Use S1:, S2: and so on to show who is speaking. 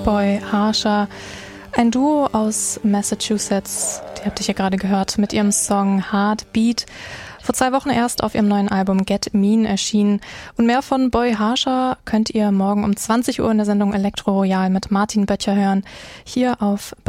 S1: Boy Harsher, ein Duo aus Massachusetts, die habt ihr hier gerade gehört, mit ihrem Song Heartbeat. Vor 2 Wochen erst auf ihrem neuen Album Get Mean erschienen. Und mehr von Boy Harsher könnt ihr morgen um 20 Uhr in der Sendung Elektro Royal mit Martin Böttcher hören, hier auf